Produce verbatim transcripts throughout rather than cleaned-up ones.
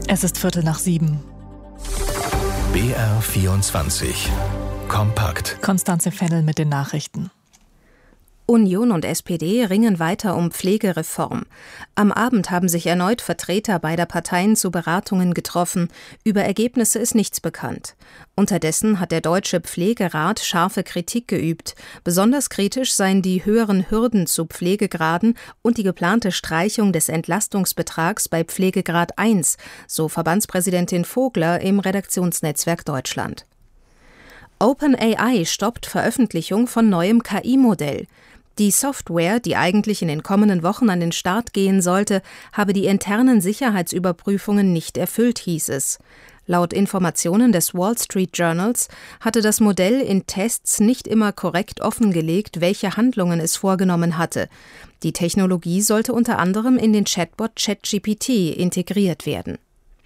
Es ist Viertel nach sieben. B R vierundzwanzig. Kompakt. Konstanze Fennel mit den Nachrichten. Union und S P D ringen weiter um Pflegereform. Am Abend haben sich erneut Vertreter beider Parteien zu Beratungen getroffen. Über Ergebnisse ist nichts bekannt. Unterdessen hat der Deutsche Pflegerat scharfe Kritik geübt. Besonders kritisch seien die höheren Hürden zu Pflegegraden und die geplante Streichung des Entlastungsbetrags bei Pflegegrad eins, so Verbandspräsidentin Vogler im Redaktionsnetzwerk Deutschland. OpenAI stoppt Veröffentlichung von neuem K I-Modell. Die Software, die eigentlich in den kommenden Wochen an den Start gehen sollte, habe die internen Sicherheitsüberprüfungen nicht erfüllt, hieß es. Laut Informationen des Wall Street Journals hatte das Modell in Tests nicht immer korrekt offengelegt, welche Handlungen es vorgenommen hatte. Die Technologie sollte unter anderem in den Chatbot ChatGPT integriert werden.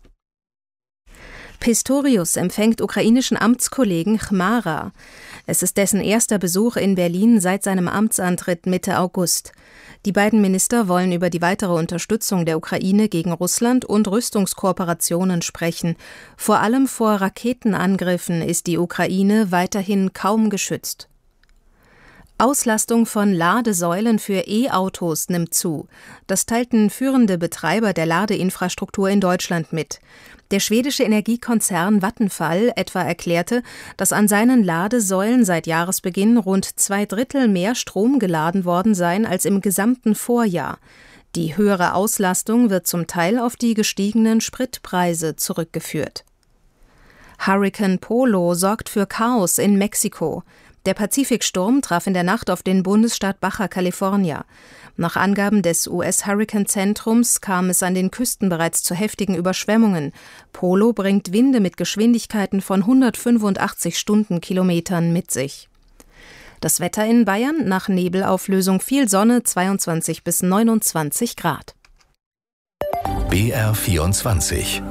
Pistorius empfängt ukrainischen Amtskollegen Chmara. Es ist dessen erster Besuch in Berlin seit seinem Amtsantritt Mitte August. Die beiden Minister wollen über die weitere Unterstützung der Ukraine gegen Russland und Rüstungskooperationen sprechen. Vor allem vor Raketenangriffen ist die Ukraine weiterhin kaum geschützt. Auslastung von Ladesäulen für E-Autos nimmt zu. Das teilten führende Betreiber der Ladeinfrastruktur in Deutschland mit. Der schwedische Energiekonzern Vattenfall etwa erklärte, dass an seinen Ladesäulen seit Jahresbeginn rund zwei Drittel mehr Strom geladen worden seien als im gesamten Vorjahr. Die höhere Auslastung wird zum Teil auf die gestiegenen Spritpreise zurückgeführt. Hurrikan Polo sorgt für Chaos in Mexiko. Der Pazifiksturm traf in der Nacht auf den Bundesstaat Baja California. Nach Angaben des U S-Hurrikan-Zentrums kam es an den Küsten bereits zu heftigen Überschwemmungen. Polo bringt Winde mit Geschwindigkeiten von hundertfünfundachtzig Stundenkilometern mit sich. Das Wetter in Bayern: nach Nebelauflösung viel Sonne, zweiundzwanzig bis neunundzwanzig Grad. B R vierundzwanzig.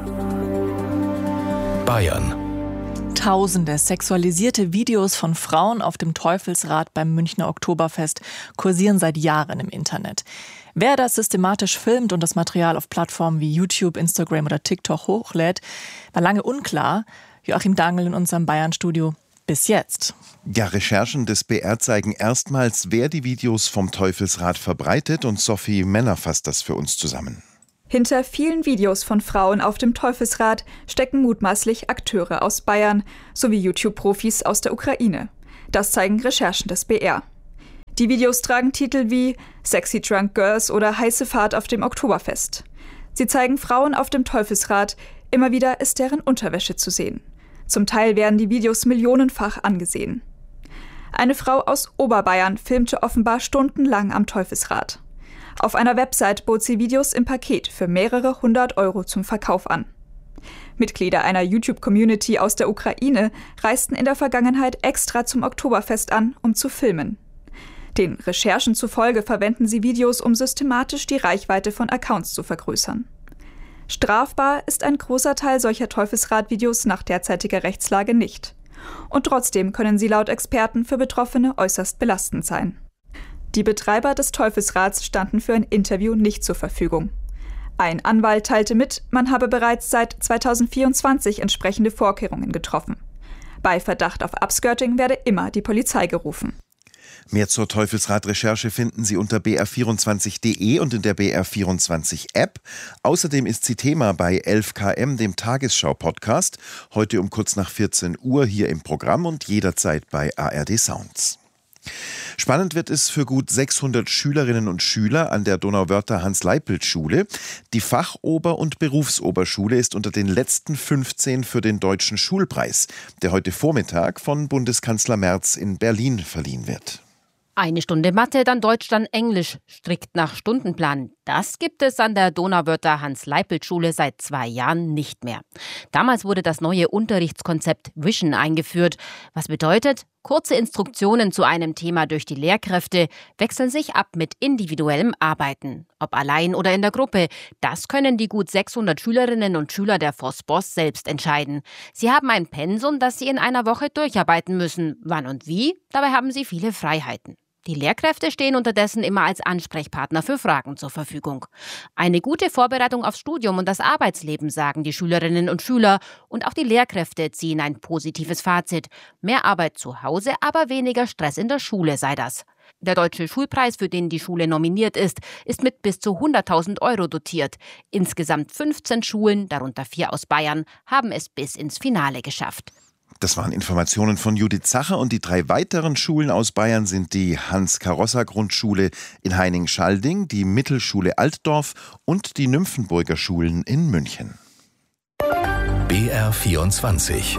Bayern. Tausende sexualisierte Videos von Frauen auf dem Teufelsrad beim Münchner Oktoberfest kursieren seit Jahren im Internet. Wer das systematisch filmt und das Material auf Plattformen wie YouTube, Instagram oder TikTok hochlädt, war lange unklar. Joachim Dangl in unserem Bayern-Studio. Bis jetzt. Ja, Recherchen des B R zeigen erstmals, wer die Videos vom Teufelsrad verbreitet, und Sophie Männer fasst das für uns zusammen. Hinter vielen Videos von Frauen auf dem Teufelsrad stecken mutmaßlich Akteure aus Bayern sowie YouTube-Profis aus der Ukraine. Das zeigen Recherchen des B R. Die Videos tragen Titel wie Sexy Drunk Girls oder Heiße Fahrt auf dem Oktoberfest. Sie zeigen Frauen auf dem Teufelsrad, immer wieder ist deren Unterwäsche zu sehen. Zum Teil werden die Videos millionenfach angesehen. Eine Frau aus Oberbayern filmte offenbar stundenlang am Teufelsrad. Auf einer Website bot sie Videos im Paket für mehrere hundert Euro zum Verkauf an. Mitglieder einer YouTube-Community aus der Ukraine reisten in der Vergangenheit extra zum Oktoberfest an, um zu filmen. Den Recherchen zufolge verwenden sie Videos, um systematisch die Reichweite von Accounts zu vergrößern. Strafbar ist ein großer Teil solcher Teufelsrad-Videos nach derzeitiger Rechtslage nicht. Und trotzdem können sie laut Experten für Betroffene äußerst belastend sein. Die Betreiber des Teufelsrads standen für ein Interview nicht zur Verfügung. Ein Anwalt teilte mit, man habe bereits seit zweitausendvierundzwanzig entsprechende Vorkehrungen getroffen. Bei Verdacht auf Upskirting werde immer die Polizei gerufen. Mehr zur Teufelsrad-Recherche finden Sie unter b r vierundzwanzig punkt d e und in der B R vierundzwanzig App. Außerdem ist sie Thema bei elf K M, dem Tagesschau-Podcast. Heute um kurz nach vierzehn Uhr hier im Programm und jederzeit bei A R D Sounds. Spannend wird es für gut sechshundert Schülerinnen und Schüler an der Donauwörter-Hans-Leipelt-Schule. Die Fachober- und Berufsoberschule ist unter den letzten fünfzehn für den Deutschen Schulpreis, der heute Vormittag von Bundeskanzler Merz in Berlin verliehen wird. Eine Stunde Mathe, dann Deutsch, dann Englisch, strikt nach Stundenplan. Das gibt es an der Donauwörter Hans-Leipelt-Schule seit zwei Jahren nicht mehr. Damals wurde das neue Unterrichtskonzept Vision eingeführt. Was bedeutet, kurze Instruktionen zu einem Thema durch die Lehrkräfte wechseln sich ab mit individuellem Arbeiten. Ob allein oder in der Gruppe, das können die gut sechshundert Schülerinnen und Schüler der Vosbos selbst entscheiden. Sie haben ein Pensum, das sie in einer Woche durcharbeiten müssen. Wann und wie? Dabei haben sie viele Freiheiten. Die Lehrkräfte stehen unterdessen immer als Ansprechpartner für Fragen zur Verfügung. Eine gute Vorbereitung aufs Studium und das Arbeitsleben, sagen die Schülerinnen und Schüler. Und auch die Lehrkräfte ziehen ein positives Fazit. Mehr Arbeit zu Hause, aber weniger Stress in der Schule sei das. Der Deutsche Schulpreis, für den die Schule nominiert ist, ist mit bis zu hunderttausend Euro dotiert. Insgesamt fünfzehn Schulen, darunter vier aus Bayern, haben es bis ins Finale geschafft. Das waren Informationen von Judith Zacher, und die drei weiteren Schulen aus Bayern sind die Hans-Karossa-Grundschule in Heining-Schalding, die Mittelschule Altdorf und die Nymphenburger Schulen in München. B R vierundzwanzig.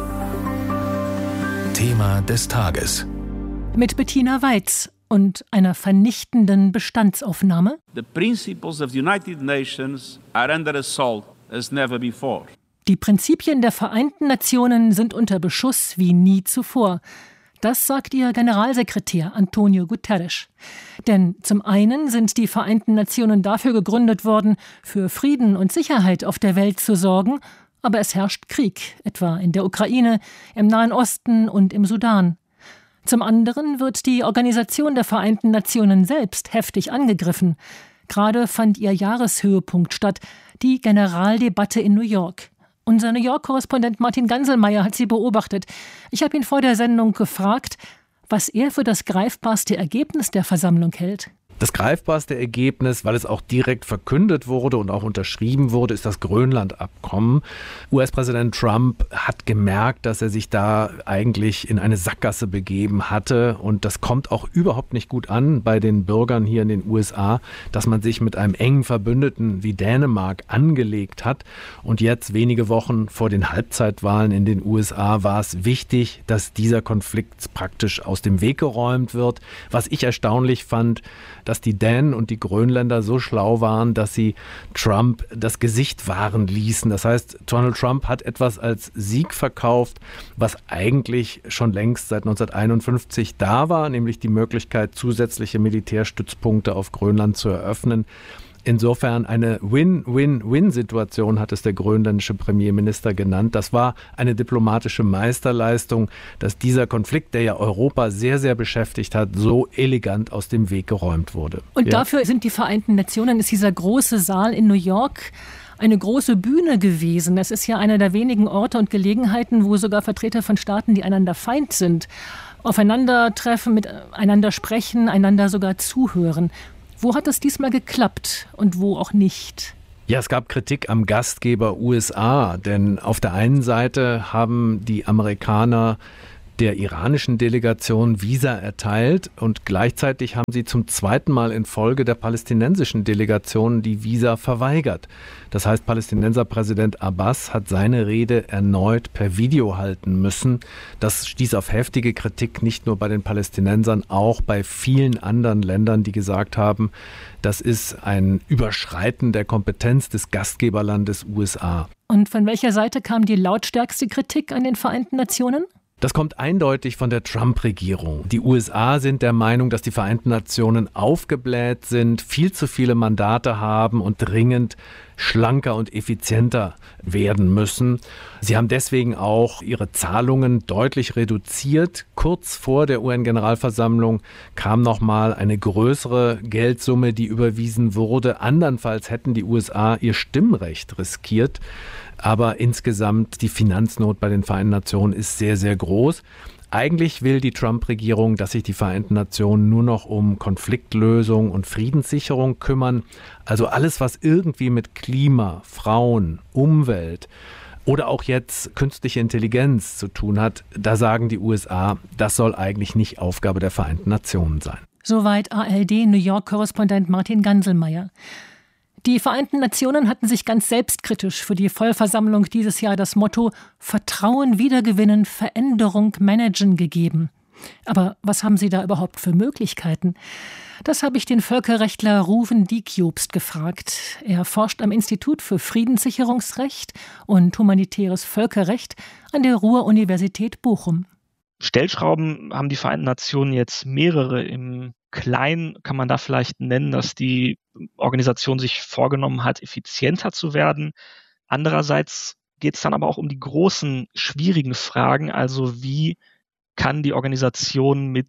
Thema des Tages. Mit Bettina Weiz und einer vernichtenden Bestandsaufnahme. The principles of the United Nations are under assault as never before. Die Prinzipien der Vereinten Nationen sind unter Beschuss wie nie zuvor. Das sagt ihr Generalsekretär Antonio Guterres. Denn zum einen sind die Vereinten Nationen dafür gegründet worden, für Frieden und Sicherheit auf der Welt zu sorgen, aber es herrscht Krieg, etwa in der Ukraine, im Nahen Osten und im Sudan. Zum anderen wird die Organisation der Vereinten Nationen selbst heftig angegriffen. Gerade fand ihr Jahreshöhepunkt statt, die Generaldebatte in New York. Unser New York-Korrespondent Martin Ganselmeier hat sie beobachtet. Ich habe ihn vor der Sendung gefragt, was er für das greifbarste Ergebnis der Versammlung hält. Das greifbarste Ergebnis, weil es auch direkt verkündet wurde und auch unterschrieben wurde, ist das Grönland-Abkommen. U S-Präsident Trump hat gemerkt, dass er sich da eigentlich in eine Sackgasse begeben hatte. Und das kommt auch überhaupt nicht gut an bei den Bürgern hier in den U S A, dass man sich mit einem engen Verbündeten wie Dänemark angelegt hat. Und jetzt, wenige Wochen vor den Halbzeitwahlen in den U S A, war es wichtig, dass dieser Konflikt praktisch aus dem Weg geräumt wird. Was ich erstaunlich fand, dass die Dänen und die Grönländer so schlau waren, dass sie Trump das Gesicht wahren ließen. Das heißt, Donald Trump hat etwas als Sieg verkauft, was eigentlich schon längst seit neunzehnhunderteinundfünfzig da war, nämlich die Möglichkeit, zusätzliche Militärstützpunkte auf Grönland zu eröffnen. Insofern eine Win-Win-Win-Situation hat es der grönländische Premierminister genannt. Das war eine diplomatische Meisterleistung, dass dieser Konflikt, der ja Europa sehr, sehr beschäftigt hat, so elegant aus dem Weg geräumt wurde. Und ja. Dafür sind die Vereinten Nationen, ist dieser große Saal in New York eine große Bühne gewesen. Das ist ja einer der wenigen Orte und Gelegenheiten, wo sogar Vertreter von Staaten, die einander Feind sind, aufeinandertreffen, miteinander sprechen, einander sogar zuhören. Wo hat es diesmal geklappt und wo auch nicht? Ja, es gab Kritik am Gastgeber U S A, denn auf der einen Seite haben die Amerikaner der iranischen Delegation Visa erteilt und gleichzeitig haben sie zum zweiten Mal in Folge der palästinensischen Delegation die Visa verweigert. Das heißt, Palästinenserpräsident Abbas hat seine Rede erneut per Video halten müssen. Das stieß auf heftige Kritik, nicht nur bei den Palästinensern, auch bei vielen anderen Ländern, die gesagt haben, das ist ein Überschreiten der Kompetenz des Gastgeberlandes U S A. Und von welcher Seite kam die lautstärkste Kritik an den Vereinten Nationen? Das kommt eindeutig von der Trump-Regierung. Die U S A sind der Meinung, dass die Vereinten Nationen aufgebläht sind, viel zu viele Mandate haben und dringend schlanker und effizienter werden müssen. Sie haben deswegen auch ihre Zahlungen deutlich reduziert. Kurz vor der U N-Generalversammlung kam nochmal eine größere Geldsumme, die überwiesen wurde. Andernfalls hätten die U S A ihr Stimmrecht riskiert. Aber insgesamt die Finanznot bei den Vereinten Nationen ist sehr, sehr groß. Eigentlich will die Trump-Regierung, dass sich die Vereinten Nationen nur noch um Konfliktlösung und Friedenssicherung kümmern. Also alles, was irgendwie mit Klima, Frauen, Umwelt oder auch jetzt künstliche Intelligenz zu tun hat, da sagen die U S A, das soll eigentlich nicht Aufgabe der Vereinten Nationen sein. Soweit A R D-New York-Korrespondent Martin Ganselmeier. Die Vereinten Nationen hatten sich ganz selbstkritisch für die Vollversammlung dieses Jahr das Motto Vertrauen wiedergewinnen, Veränderung managen gegeben. Aber was haben sie da überhaupt für Möglichkeiten? Das habe ich den Völkerrechtler Ruven Diekjobst gefragt. Er forscht am Institut für Friedenssicherungsrecht und humanitäres Völkerrecht an der Ruhr-Universität Bochum. Stellschrauben haben die Vereinten Nationen jetzt mehrere. Im Kleinen kann man da vielleicht nennen, dass die Organisation sich vorgenommen hat, effizienter zu werden. Andererseits geht es dann aber auch um die großen, schwierigen Fragen, also wie kann die Organisation mit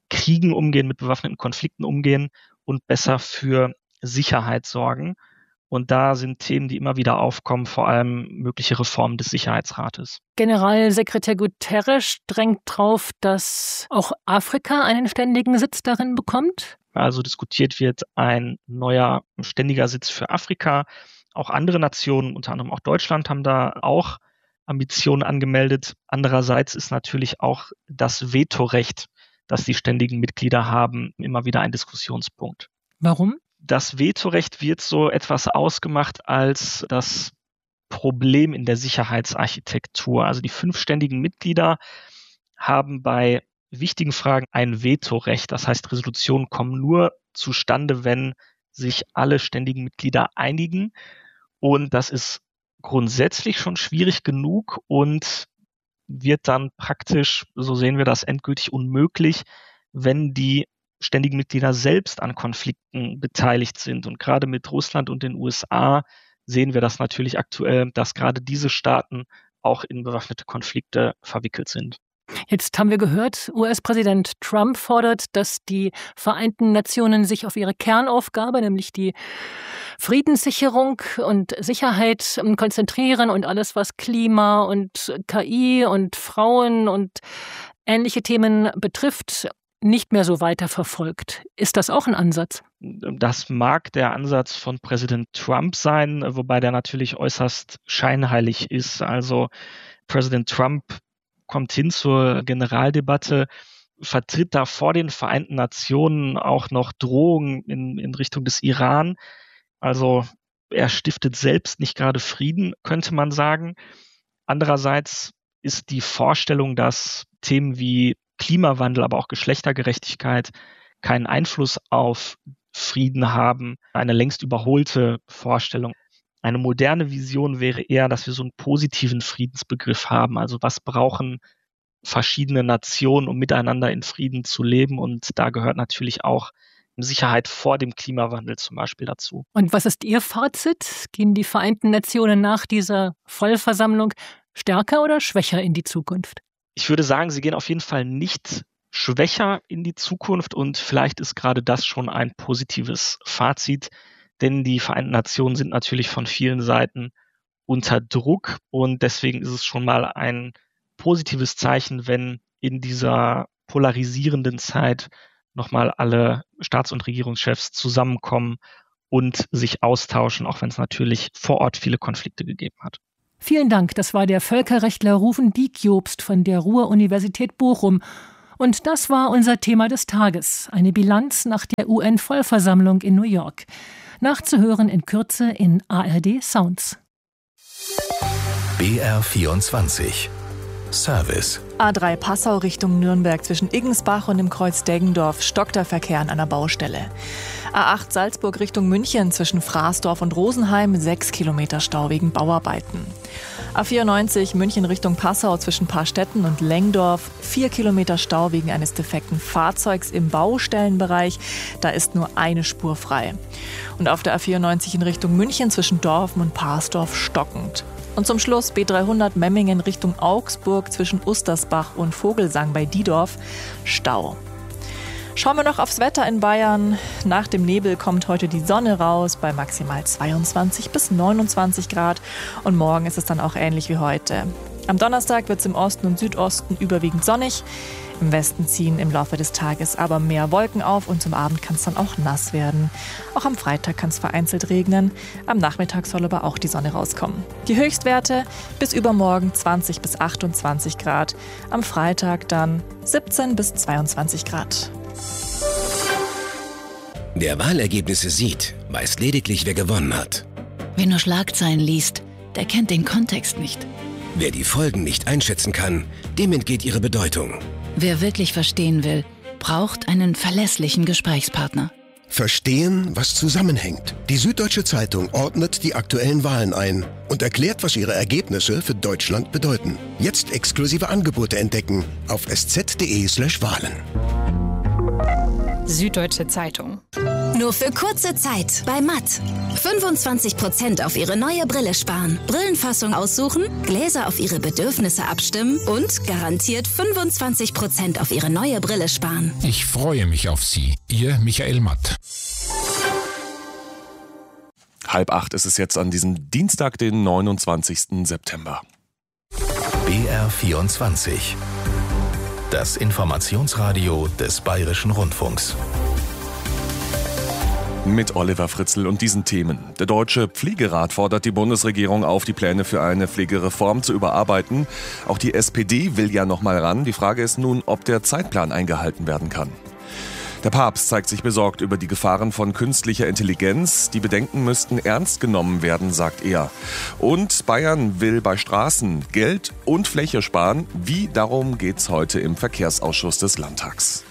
Kriegen umgehen, mit bewaffneten Konflikten umgehen und besser für Sicherheit sorgen. Und da sind Themen, die immer wieder aufkommen, vor allem mögliche Reformen des Sicherheitsrates. Generalsekretär Guterres drängt darauf, dass auch Afrika einen ständigen Sitz darin bekommt. Also diskutiert wird ein neuer ständiger Sitz für Afrika. Auch andere Nationen, unter anderem auch Deutschland, haben da auch Ambitionen angemeldet. Andererseits ist natürlich auch das Vetorecht, das die ständigen Mitglieder haben, immer wieder ein Diskussionspunkt. Warum? Das Vetorecht wird so etwas ausgemacht als das Problem in der Sicherheitsarchitektur. Also die fünf ständigen Mitglieder haben bei wichtigen Fragen ein Vetorecht. Das heißt, Resolutionen kommen nur zustande, wenn sich alle ständigen Mitglieder einigen. Und das ist grundsätzlich schon schwierig genug und wird dann praktisch, so sehen wir das, endgültig unmöglich, wenn die ständigen Mitglieder selbst an Konflikten beteiligt sind. Und gerade mit Russland und den U S A sehen wir das natürlich aktuell, dass gerade diese Staaten auch in bewaffnete Konflikte verwickelt sind. Jetzt haben wir gehört, U S-Präsident Trump fordert, dass die Vereinten Nationen sich auf ihre Kernaufgabe, nämlich die Friedenssicherung und Sicherheit konzentrieren und alles, was Klima und K I und Frauen und ähnliche Themen betrifft, nicht mehr so weiter verfolgt. Ist das auch ein Ansatz? Das mag der Ansatz von Präsident Trump sein, wobei der natürlich äußerst scheinheilig ist. Also Präsident Trump kommt hin zur Generaldebatte, vertritt da vor den Vereinten Nationen auch noch Drohungen in, in Richtung des Iran. Also er stiftet selbst nicht gerade Frieden, könnte man sagen. Andererseits ist die Vorstellung, dass Themen wie Klimawandel, aber auch Geschlechtergerechtigkeit keinen Einfluss auf Frieden haben, eine längst überholte Vorstellung. Eine moderne Vision wäre eher, dass wir so einen positiven Friedensbegriff haben. Also was brauchen verschiedene Nationen, um miteinander in Frieden zu leben? Und da gehört natürlich auch Sicherheit vor dem Klimawandel zum Beispiel dazu. Und was ist Ihr Fazit? Gehen die Vereinten Nationen nach dieser Vollversammlung stärker oder schwächer in die Zukunft? Ich würde sagen, sie gehen auf jeden Fall nicht schwächer in die Zukunft und vielleicht ist gerade das schon ein positives Fazit, denn die Vereinten Nationen sind natürlich von vielen Seiten unter Druck und deswegen ist es schon mal ein positives Zeichen, wenn in dieser polarisierenden Zeit nochmal alle Staats- und Regierungschefs zusammenkommen und sich austauschen, auch wenn es natürlich vor Ort viele Konflikte gegeben hat. Vielen Dank, das war der Völkerrechtler Ruven Dieck-Jobst von der Ruhr-Universität Bochum. Und das war unser Thema des Tages, eine Bilanz nach der U N-Vollversammlung in New York. Nachzuhören in Kürze in A R D Sounds. B R vierundzwanzig Service. A drei Passau Richtung Nürnberg zwischen Iggensbach und dem Kreuz Deggendorf stockt der Verkehr an einer Baustelle. A acht Salzburg Richtung München zwischen Fraßdorf und Rosenheim sechs Kilometer Stau wegen Bauarbeiten. A vierundneunzig München Richtung Passau zwischen Paarstetten und Lengdorf vier Kilometer Stau wegen eines defekten Fahrzeugs im Baustellenbereich. Da ist nur eine Spur frei. Und auf der A vierundneunzig in Richtung München zwischen Dorfen und Parsdorf stockend. Und zum Schluss B dreihundert Memmingen Richtung Augsburg zwischen Ustersbach und Vogelsang bei Diedorf Stau. Schauen wir noch aufs Wetter in Bayern. Nach dem Nebel kommt heute die Sonne raus bei maximal zweiundzwanzig bis neunundzwanzig Grad. Und morgen ist es dann auch ähnlich wie heute. Am Donnerstag wird es im Osten und Südosten überwiegend sonnig. Im Westen ziehen im Laufe des Tages aber mehr Wolken auf und zum Abend kann es dann auch nass werden. Auch am Freitag kann es vereinzelt regnen. Am Nachmittag soll aber auch die Sonne rauskommen. Die Höchstwerte bis übermorgen zwanzig bis achtundzwanzig Grad. Am Freitag dann siebzehn bis zweiundzwanzig Grad. Wer Wahlergebnisse sieht, weiß lediglich, wer gewonnen hat. Wer nur Schlagzeilen liest, der kennt den Kontext nicht. Wer die Folgen nicht einschätzen kann, dem entgeht ihre Bedeutung. Wer wirklich verstehen will, braucht einen verlässlichen Gesprächspartner. Verstehen, was zusammenhängt. Die Süddeutsche Zeitung ordnet die aktuellen Wahlen ein und erklärt, was ihre Ergebnisse für Deutschland bedeuten. Jetzt exklusive Angebote entdecken auf sz punkt de slash Wahlen. Süddeutsche Zeitung. Nur für kurze Zeit bei Matt. fünfundzwanzig Prozent auf Ihre neue Brille sparen. Brillenfassung aussuchen, Gläser auf Ihre Bedürfnisse abstimmen und garantiert fünfundzwanzig Prozent auf Ihre neue Brille sparen. Ich freue mich auf Sie. Ihr Michael Matt. Halb acht ist es jetzt an diesem Dienstag, den neunundzwanzigsten September. B R vierundzwanzig. Das Informationsradio des Bayerischen Rundfunks. Mit Oliver Fritzl und diesen Themen. Der Deutsche Pflegerat fordert die Bundesregierung auf, die Pläne für eine Pflegereform zu überarbeiten. Auch die S P D will ja noch mal ran. Die Frage ist nun, ob der Zeitplan eingehalten werden kann. Der Papst zeigt sich besorgt über die Gefahren von künstlicher Intelligenz. Die Bedenken müssten ernst genommen werden, sagt er. Und Bayern will bei Straßen Geld und Fläche sparen. Wie, darum geht's heute im Verkehrsausschuss des Landtags.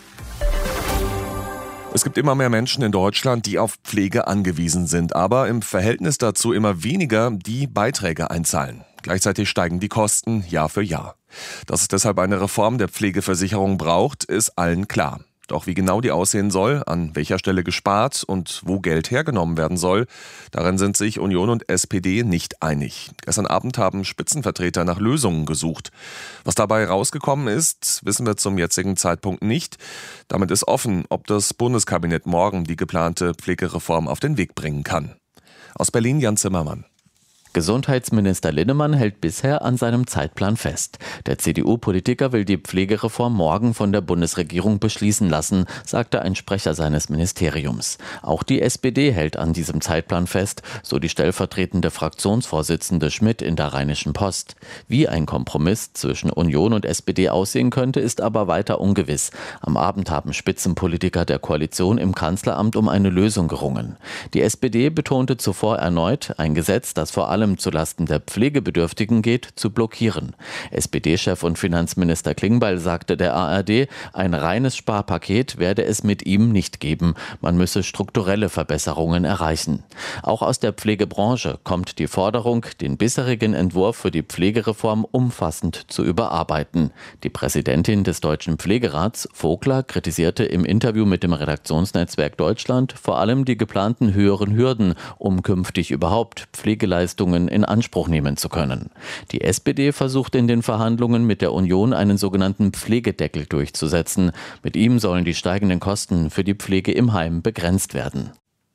Es gibt immer mehr Menschen in Deutschland, die auf Pflege angewiesen sind, aber im Verhältnis dazu immer weniger, die Beiträge einzahlen. Gleichzeitig steigen die Kosten Jahr für Jahr. Dass es deshalb eine Reform der Pflegeversicherung braucht, ist allen klar. Doch wie genau die aussehen soll, an welcher Stelle gespart und wo Geld hergenommen werden soll, darin sind sich Union und S P D nicht einig. Gestern Abend haben Spitzenvertreter nach Lösungen gesucht. Was dabei rausgekommen ist, wissen wir zum jetzigen Zeitpunkt nicht. Damit ist offen, ob das Bundeskabinett morgen die geplante Pflegereform auf den Weg bringen kann. Aus Berlin Jan Zimmermann. Gesundheitsminister Linnemann hält bisher an seinem Zeitplan fest. Der C D U-Politiker will die Pflegereform morgen von der Bundesregierung beschließen lassen, sagte ein Sprecher seines Ministeriums. Auch die S P D hält an diesem Zeitplan fest, so die stellvertretende Fraktionsvorsitzende Schmidt in der Rheinischen Post. Wie ein Kompromiss zwischen Union und S P D aussehen könnte, ist aber weiter ungewiss. Am Abend haben Spitzenpolitiker der Koalition im Kanzleramt um eine Lösung gerungen. Die S P D betonte zuvor erneut, ein Gesetz, das vor allem zulasten der Pflegebedürftigen geht, zu blockieren. S P D-Chef und Finanzminister Klingbeil sagte der A R D, ein reines Sparpaket werde es mit ihm nicht geben. Man müsse strukturelle Verbesserungen erreichen. Auch aus der Pflegebranche kommt die Forderung, den bisherigen Entwurf für die Pflegereform umfassend zu überarbeiten. Die Präsidentin des Deutschen Pflegerats, Vogler, kritisierte im Interview mit dem Redaktionsnetzwerk Deutschland vor allem die geplanten höheren Hürden, um künftig überhaupt Pflegeleistungen in Anspruch nehmen zu können. Die S P D versucht in den Verhandlungen mit der Union einen sogenannten Pflegedeckel durchzusetzen. Mit ihm sollen die steigenden Kosten für die Pflege im Heim begrenzt werden.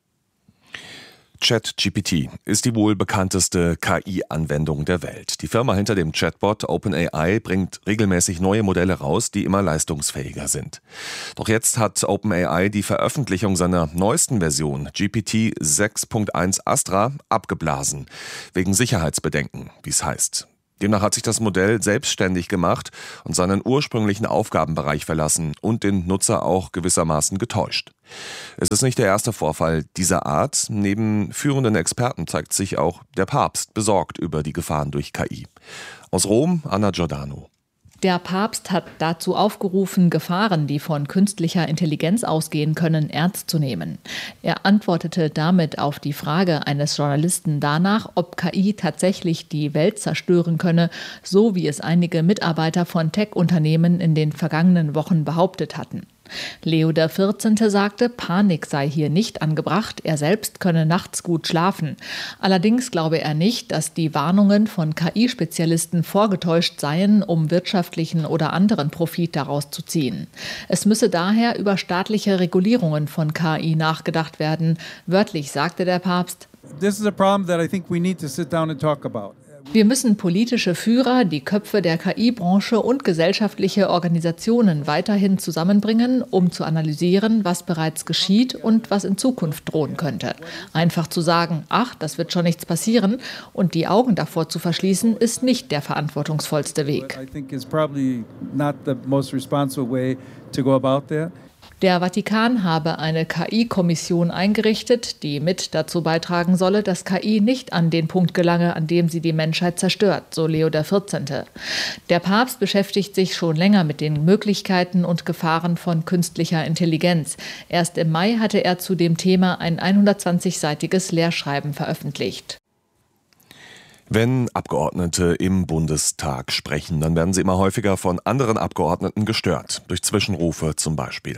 ChatGPT ist die wohl bekannteste K I-Anwendung der Welt. Die Firma hinter dem Chatbot OpenAI bringt regelmäßig neue Modelle raus, die immer leistungsfähiger sind. Doch jetzt hat OpenAI die Veröffentlichung seiner neuesten Version, G P T sechs Punkt eins Astra, abgeblasen. Wegen Sicherheitsbedenken, wie es heißt. Demnach hat sich das Modell selbstständig gemacht und seinen ursprünglichen Aufgabenbereich verlassen und den Nutzer auch gewissermaßen getäuscht. Es ist nicht der erste Vorfall dieser Art. Neben führenden Experten zeigt sich auch der Papst besorgt über die Gefahren durch K I. Aus Rom, Anna Giordano. Der Papst hat dazu aufgerufen, Gefahren, die von künstlicher Intelligenz ausgehen können, ernst zu nehmen. Er antwortete damit auf die Frage eines Journalisten danach, ob K I tatsächlich die Welt zerstören könne, so wie es einige Mitarbeiter von Tech-Unternehmen in den vergangenen Wochen behauptet hatten. Leo der Vierzehnte sagte, Panik sei hier nicht angebracht, er selbst könne nachts gut schlafen. Allerdings glaube er nicht, dass die Warnungen von K I-Spezialisten vorgetäuscht seien, um wirtschaftlichen oder anderen Profit daraus zu ziehen. Es müsse daher über staatliche Regulierungen von K I nachgedacht werden. Wörtlich sagte der Papst, This is a problem that I think we need to sit down and talk about. Wir müssen politische Führer, die Köpfe der K I-Branche und gesellschaftliche Organisationen weiterhin zusammenbringen, um zu analysieren, was bereits geschieht und was in Zukunft drohen könnte. Einfach zu sagen, ach, das wird schon nichts passieren und die Augen davor zu verschließen, ist nicht der verantwortungsvollste Weg. Der Vatikan habe eine K I-Kommission eingerichtet, die mit dazu beitragen solle, dass K I nicht an den Punkt gelange, an dem sie die Menschheit zerstört, so Leo der Vierzehnte. Der Papst beschäftigt sich schon länger mit den Möglichkeiten und Gefahren von künstlicher Intelligenz. Erst im Mai hatte er zu dem Thema ein hundertzwanzigseitiges Lehrschreiben veröffentlicht. Wenn Abgeordnete im Bundestag sprechen, dann werden sie immer häufiger von anderen Abgeordneten gestört, durch Zwischenrufe zum Beispiel.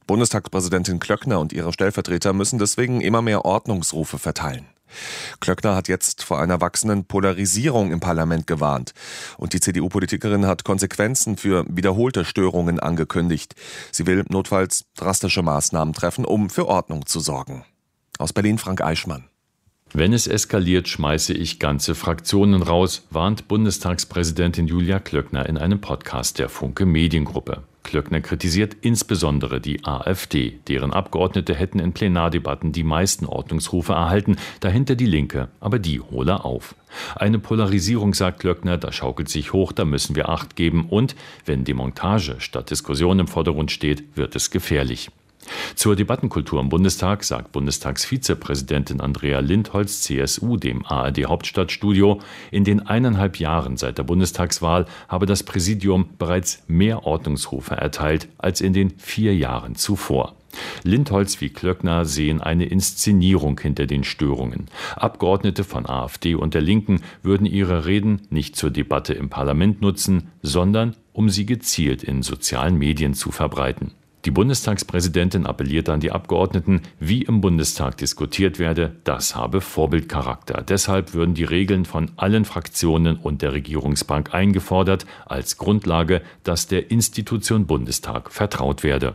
Bundestagspräsidentin Klöckner und ihre Stellvertreter müssen deswegen immer mehr Ordnungsrufe verteilen. Klöckner hat jetzt vor einer wachsenden Polarisierung im Parlament gewarnt. Und die C D U-Politikerin hat Konsequenzen für wiederholte Störungen angekündigt. Sie will notfalls drastische Maßnahmen treffen, um für Ordnung zu sorgen. Aus Berlin Frank Eichmann. Wenn es eskaliert, schmeiße ich ganze Fraktionen raus, warnt Bundestagspräsidentin Julia Klöckner in einem Podcast der Funke Mediengruppe. Klöckner kritisiert insbesondere die AfD. Deren Abgeordnete hätten in Plenardebatten die meisten Ordnungsrufe erhalten, dahinter die Linke, aber die hole auf. Eine Polarisierung, sagt Klöckner, da schaukelt sich hoch, da müssen wir Acht geben und, wenn Demontage statt Diskussion im Vordergrund steht, wird es gefährlich. Zur Debattenkultur im Bundestag sagt Bundestagsvizepräsidentin Andrea Lindholz, C S U, dem A R D-Hauptstadtstudio, in den eineinhalb Jahren seit der Bundestagswahl habe das Präsidium bereits mehr Ordnungsrufe erteilt als in den vier Jahren zuvor. Lindholz wie Klöckner sehen eine Inszenierung hinter den Störungen. Abgeordnete von AfD und der Linken würden ihre Reden nicht zur Debatte im Parlament nutzen, sondern um sie gezielt in sozialen Medien zu verbreiten. Die Bundestagspräsidentin appelliert an die Abgeordneten, wie im Bundestag diskutiert werde, das habe Vorbildcharakter. Deshalb würden die Regeln von allen Fraktionen und der Regierungsbank eingefordert, als Grundlage, dass der Institution Bundestag vertraut werde.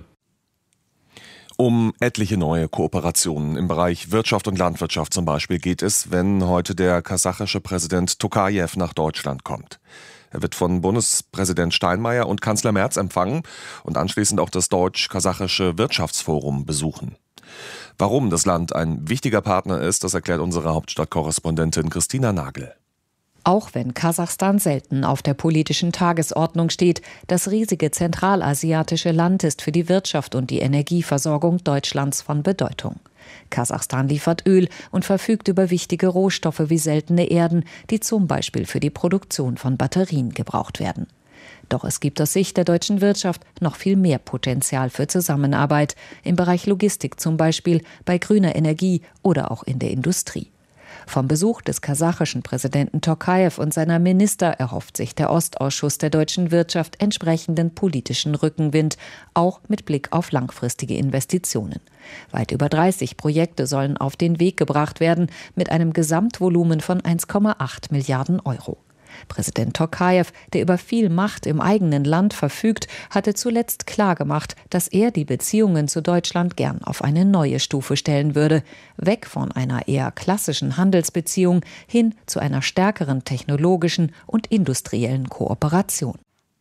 Um etliche neue Kooperationen im Bereich Wirtschaft und Landwirtschaft zum Beispiel geht es, wenn heute der kasachische Präsident Tokajew nach Deutschland kommt. Er wird von Bundespräsident Steinmeier und Kanzler Merz empfangen und anschließend auch das Deutsch-Kasachische Wirtschaftsforum besuchen. Warum das Land ein wichtiger Partner ist, das erklärt unsere Hauptstadtkorrespondentin Christina Nagel. Auch wenn Kasachstan selten auf der politischen Tagesordnung steht, das riesige zentralasiatische Land ist für die Wirtschaft und die Energieversorgung Deutschlands von Bedeutung. Kasachstan liefert Öl und verfügt über wichtige Rohstoffe wie seltene Erden, die zum Beispiel für die Produktion von Batterien gebraucht werden. Doch es gibt aus Sicht der deutschen Wirtschaft noch viel mehr Potenzial für Zusammenarbeit, im Bereich Logistik zum Beispiel, bei grüner Energie oder auch in der Industrie. Vom Besuch des kasachischen Präsidenten Tokajew und seiner Minister erhofft sich der Ostausschuss der deutschen Wirtschaft entsprechenden politischen Rückenwind, auch mit Blick auf langfristige Investitionen. Weit über dreißig Projekte sollen auf den Weg gebracht werden, mit einem Gesamtvolumen von eins Komma acht Milliarden Euro. Präsident Tokajew, der über viel Macht im eigenen Land verfügt, hatte zuletzt klargemacht, dass er die Beziehungen zu Deutschland gern auf eine neue Stufe stellen würde, weg von einer eher klassischen Handelsbeziehung hin zu einer stärkeren technologischen und industriellen Kooperation.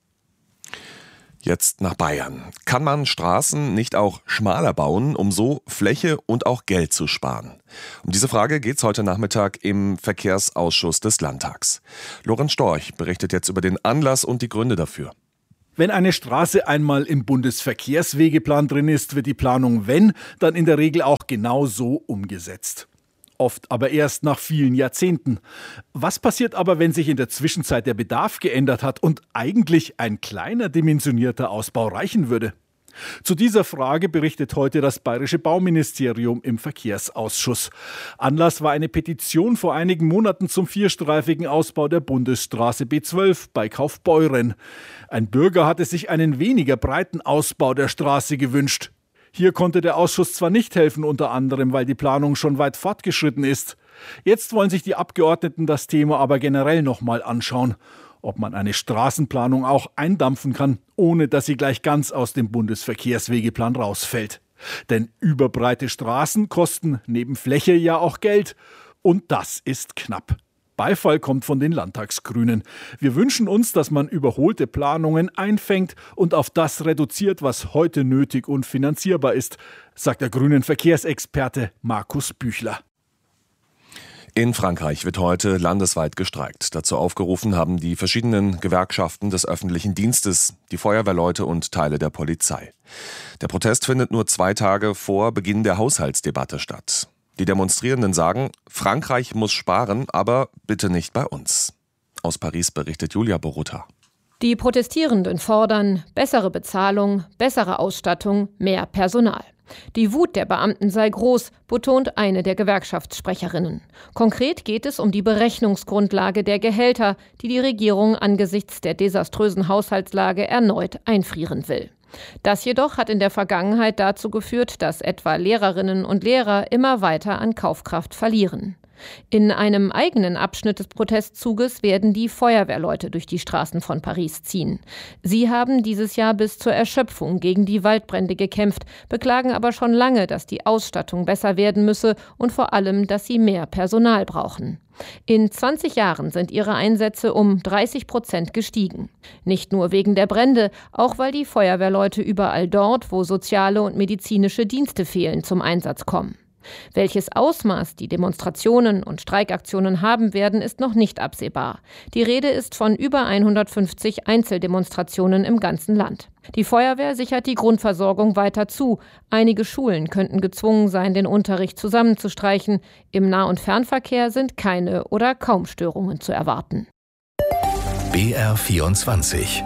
Jetzt nach Bayern. Kann man Straßen nicht auch schmaler bauen, um so Fläche und auch Geld zu sparen? Um diese Frage geht es heute Nachmittag im Verkehrsausschuss des Landtags. Lorenz Storch berichtet jetzt über den Anlass und die Gründe dafür. Wenn eine Straße einmal im Bundesverkehrswegeplan drin ist, wird die Planung, wenn, dann in der Regel auch genau so umgesetzt. Oft aber erst nach vielen Jahrzehnten. Was passiert aber, wenn sich in der Zwischenzeit der Bedarf geändert hat und eigentlich ein kleiner dimensionierter Ausbau reichen würde? Zu dieser Frage berichtet heute das Bayerische Bauministerium im Verkehrsausschuss. Anlass war eine Petition vor einigen Monaten zum vierstreifigen Ausbau der Bundesstraße B zwölf bei Kaufbeuren. Ein Bürger hatte sich einen weniger breiten Ausbau der Straße gewünscht. Hier konnte der Ausschuss zwar nicht helfen, unter anderem, weil die Planung schon weit fortgeschritten ist. Jetzt wollen sich die Abgeordneten das Thema aber generell nochmal anschauen, ob man eine Straßenplanung auch eindampfen kann, ohne dass sie gleich ganz aus dem Bundesverkehrswegeplan rausfällt. Denn überbreite Straßen kosten neben Fläche ja auch Geld. Und das ist knapp. Beifall kommt von den Landtagsgrünen. Wir wünschen uns, dass man überholte Planungen einfängt und auf das reduziert, was heute nötig und finanzierbar ist, sagt der grünen Verkehrsexperte Markus Büchler. In Frankreich wird heute landesweit gestreikt. Dazu aufgerufen haben die verschiedenen Gewerkschaften des öffentlichen Dienstes, die Feuerwehrleute und Teile der Polizei. Der Protest findet nur zwei Tage vor Beginn der Haushaltsdebatte statt. Die Demonstrierenden sagen, Frankreich muss sparen, aber bitte nicht bei uns. Aus Paris berichtet Julia Borutta. Die Protestierenden fordern bessere Bezahlung, bessere Ausstattung, mehr Personal. Die Wut der Beamten sei groß, betont eine der Gewerkschaftssprecherinnen. Konkret geht es um die Berechnungsgrundlage der Gehälter, die die Regierung angesichts der desaströsen Haushaltslage erneut einfrieren will. Das jedoch hat in der Vergangenheit dazu geführt, dass etwa Lehrerinnen und Lehrer immer weiter an Kaufkraft verlieren. In einem eigenen Abschnitt des Protestzuges werden die Feuerwehrleute durch die Straßen von Paris ziehen. Sie haben dieses Jahr bis zur Erschöpfung gegen die Waldbrände gekämpft, beklagen aber schon lange, dass die Ausstattung besser werden müsse und vor allem, dass sie mehr Personal brauchen. In zwanzig Jahren sind ihre Einsätze um dreißig Prozent gestiegen. Nicht nur wegen der Brände, auch weil die Feuerwehrleute überall dort, wo soziale und medizinische Dienste fehlen, zum Einsatz kommen. Welches Ausmaß die Demonstrationen und Streikaktionen haben werden, ist noch nicht absehbar. Die Rede ist von über hundertfünfzig Einzeldemonstrationen im ganzen Land. Die Feuerwehr sichert die Grundversorgung weiter zu. Einige Schulen könnten gezwungen sein, den Unterricht zusammenzustreichen. Im Nah- und Fernverkehr sind keine oder kaum Störungen zu erwarten. B R vierundzwanzig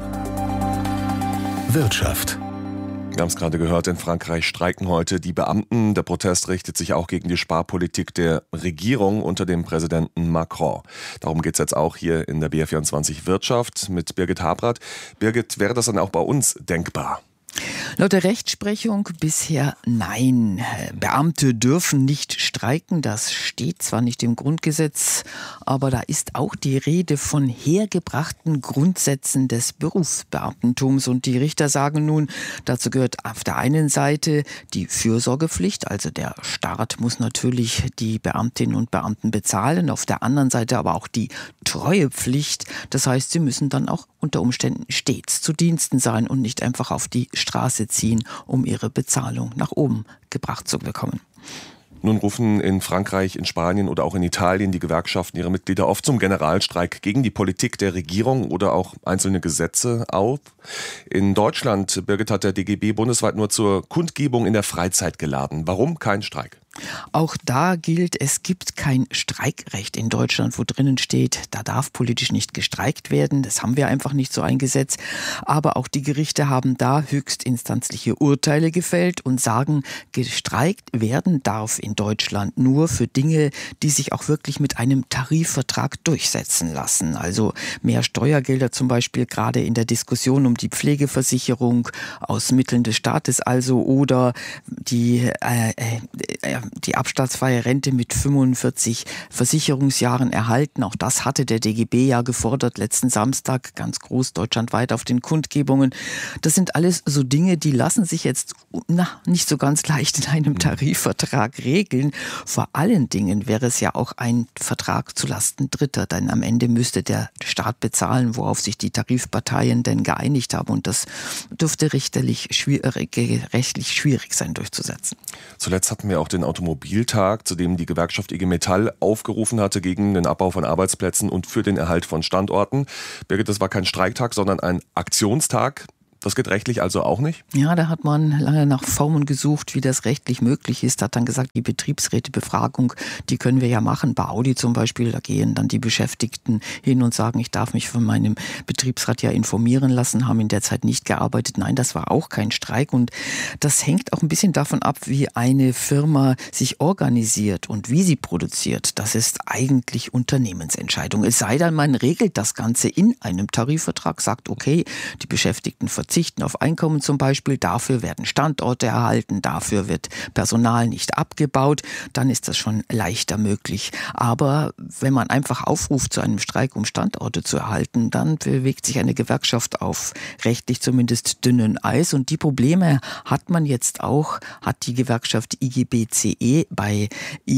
Wirtschaft. Wir haben es gerade gehört, in Frankreich streiken heute die Beamten. Der Protest richtet sich auch gegen die Sparpolitik der Regierung unter dem Präsidenten Macron. Darum geht es jetzt auch hier in der B R vierundzwanzig Wirtschaft mit Birgit Habrath. Birgit, wäre das dann auch bei uns denkbar? Laut der Rechtsprechung bisher nein. Beamte dürfen nicht streiken, das steht zwar nicht im Grundgesetz, aber da ist auch die Rede von hergebrachten Grundsätzen des Berufsbeamtentums. Und die Richter sagen nun, dazu gehört auf der einen Seite die Fürsorgepflicht, also der Staat muss natürlich die Beamtinnen und Beamten bezahlen, auf der anderen Seite aber auch die Treuepflicht, das heißt, sie müssen dann auch unter Umständen stets zu Diensten sein und nicht einfach auf die Straße ziehen, um ihre Bezahlung nach oben gebracht zu bekommen. Nun rufen in Frankreich, in Spanien oder auch in Italien die Gewerkschaften ihre Mitglieder oft zum Generalstreik gegen die Politik der Regierung oder auch einzelne Gesetze auf. In Deutschland, Birgit, hat der D G B bundesweit nur zur Kundgebung in der Freizeit geladen. Warum kein Streik? Auch da gilt, es gibt kein Streikrecht in Deutschland, wo drinnen steht, da darf politisch nicht gestreikt werden. Das haben wir einfach nicht so ein Gesetz. Aber auch die Gerichte haben da höchstinstanzliche Urteile gefällt und sagen, gestreikt werden darf in Deutschland nur für Dinge, die sich auch wirklich mit einem Tarifvertrag durchsetzen lassen. Also mehr Steuergelder zum Beispiel, gerade in der Diskussion um die Pflegeversicherung aus Mitteln des Staates also, oder die äh, äh, die abschlagsfreie Rente mit fünfundvierzig Versicherungsjahren erhalten. Auch das hatte der D G B ja gefordert, letzten Samstag ganz groß deutschlandweit auf den Kundgebungen. Das sind alles so Dinge, die lassen sich jetzt na, nicht so ganz leicht in einem Tarifvertrag regeln. Vor allen Dingen wäre es ja auch ein Vertrag zulasten Dritter, denn am Ende müsste der Staat bezahlen, worauf sich die Tarifparteien denn geeinigt haben. Und das dürfte richterlich schwierig, rechtlich schwierig sein durchzusetzen. Zuletzt hatten wir auch den Automobiltag, zu dem die Gewerkschaft I G Metall aufgerufen hatte gegen den Abbau von Arbeitsplätzen und für den Erhalt von Standorten. Birgit, das war kein Streiktag, sondern ein Aktionstag. Das geht rechtlich also auch nicht? Ja, da hat man lange nach Formen gesucht, wie das rechtlich möglich ist. Hat dann gesagt, die Betriebsrätebefragung, die können wir ja machen. Bei Audi zum Beispiel, da gehen dann die Beschäftigten hin und sagen, ich darf mich von meinem Betriebsrat ja informieren lassen, haben in der Zeit nicht gearbeitet. Nein, das war auch kein Streik. Und das hängt auch ein bisschen davon ab, wie eine Firma sich organisiert und wie sie produziert. Das ist eigentlich Unternehmensentscheidung. Es sei denn, man regelt das Ganze in einem Tarifvertrag, sagt, okay, die Beschäftigten verzichten auf Einkommen zum Beispiel, dafür werden Standorte erhalten, dafür wird Personal nicht abgebaut, dann ist das schon leichter möglich. Aber wenn man einfach aufruft zu einem Streik, um Standorte zu erhalten, dann bewegt sich eine Gewerkschaft auf rechtlich zumindest dünnen Eis. Und die Probleme hat man jetzt auch, hat die Gewerkschaft I G B C E bei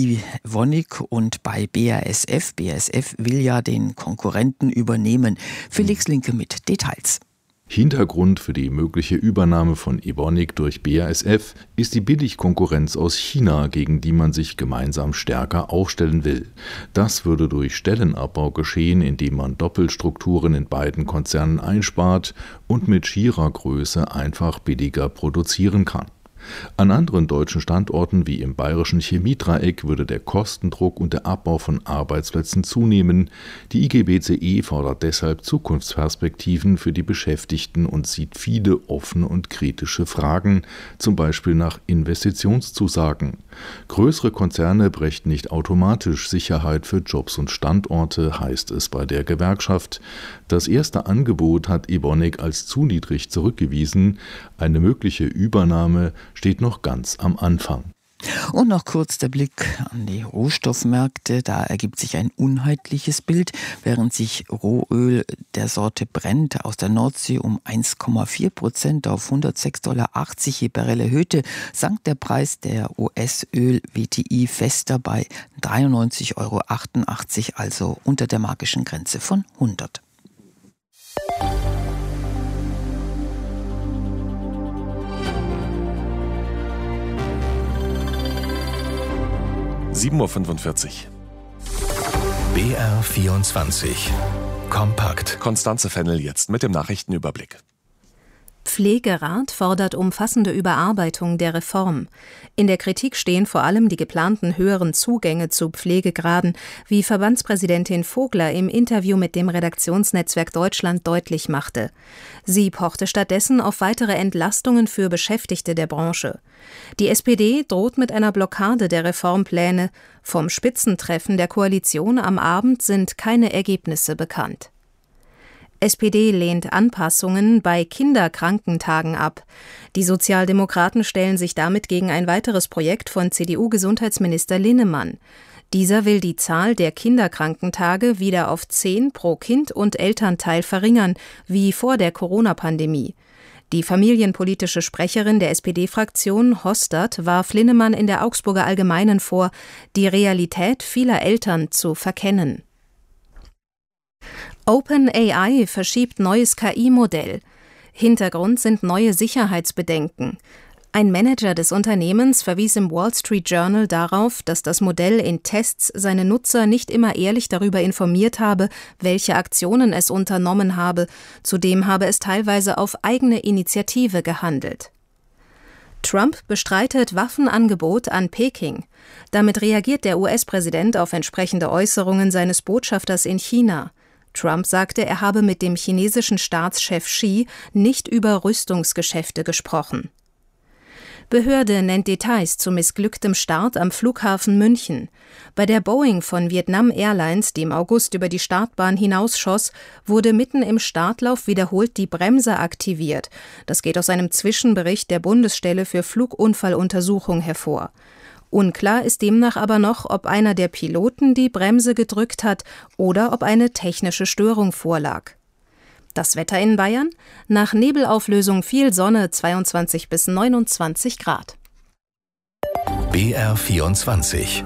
Evonik und bei B A S F. B A S F will ja den Konkurrenten übernehmen. Felix Linke mit Details. Hintergrund für die mögliche Übernahme von Evonik durch B A S F ist die Billigkonkurrenz aus China, gegen die man sich gemeinsam stärker aufstellen will. Das würde durch Stellenabbau geschehen, indem man Doppelstrukturen in beiden Konzernen einspart und mit schierer Größe einfach billiger produzieren kann. An anderen deutschen Standorten wie im bayerischen Chemiedreieck würde der Kostendruck und der Abbau von Arbeitsplätzen zunehmen. Die I G B C E fordert deshalb Zukunftsperspektiven für die Beschäftigten und sieht viele offene und kritische Fragen, zum Beispiel nach Investitionszusagen. Größere Konzerne brächten nicht automatisch Sicherheit für Jobs und Standorte, heißt es bei der Gewerkschaft. Das erste Angebot hat Evonik als zu niedrig zurückgewiesen. Eine mögliche Übernahme steht noch ganz am Anfang. Und noch kurz der Blick an die Rohstoffmärkte. Da ergibt sich ein unheitliches Bild. Während sich Rohöl der Sorte Brent aus der Nordsee um eins Komma vier Prozent auf hundertsechs Komma achtzig Dollar je Barrel erhöhte, sank der Preis der U S-Öl-W T I fest dabei dreiundneunzig Komma achtundachtzig Euro, also unter der magischen Grenze von hundert. sieben Uhr fünfundvierzig. B R vierundzwanzig. Kompakt. Konstanze Fennel jetzt mit dem Nachrichtenüberblick. Pflegerat fordert umfassende Überarbeitung der Reform. In der Kritik stehen vor allem die geplanten höheren Zugänge zu Pflegegraden, wie Verbandspräsidentin Vogler im Interview mit dem Redaktionsnetzwerk Deutschland deutlich machte. Sie pochte stattdessen auf weitere Entlastungen für Beschäftigte der Branche. Die S P D droht mit einer Blockade der Reformpläne. Vom Spitzentreffen der Koalition am Abend sind keine Ergebnisse bekannt. S P D lehnt Anpassungen bei Kinderkrankentagen ab. Die Sozialdemokraten stellen sich damit gegen ein weiteres Projekt von C D U-Gesundheitsminister Linnemann. Dieser will die Zahl der Kinderkrankentage wieder auf zehn pro Kind und Elternteil verringern, wie vor der Corona-Pandemie. Die familienpolitische Sprecherin der S P D-Fraktion, Hostert, warf Linnemann in der Augsburger Allgemeinen vor, die Realität vieler Eltern zu verkennen. OpenAI verschiebt neues K I-Modell. Hintergrund sind neue Sicherheitsbedenken. Ein Manager des Unternehmens verwies im Wall Street Journal darauf, dass das Modell in Tests seine Nutzer nicht immer ehrlich darüber informiert habe, welche Aktionen es unternommen habe. Zudem habe es teilweise auf eigene Initiative gehandelt. Trump bestreitet Waffenangebot an Peking. Damit reagiert der U S-Präsident auf entsprechende Äußerungen seines Botschafters in China. Trump sagte, er habe mit dem chinesischen Staatschef Xi nicht über Rüstungsgeschäfte gesprochen. Behörde nennt Details zu missglücktem Start am Flughafen München. Bei der Boeing von Vietnam Airlines, die im August über die Startbahn hinausschoss, wurde mitten im Startlauf wiederholt die Bremse aktiviert. Das geht aus einem Zwischenbericht der Bundesstelle für Flugunfalluntersuchung hervor. Unklar ist demnach aber noch, ob einer der Piloten die Bremse gedrückt hat oder ob eine technische Störung vorlag. Das Wetter in Bayern? Nach Nebelauflösung viel Sonne, zweiundzwanzig bis neunundzwanzig Grad. B R vierundzwanzig.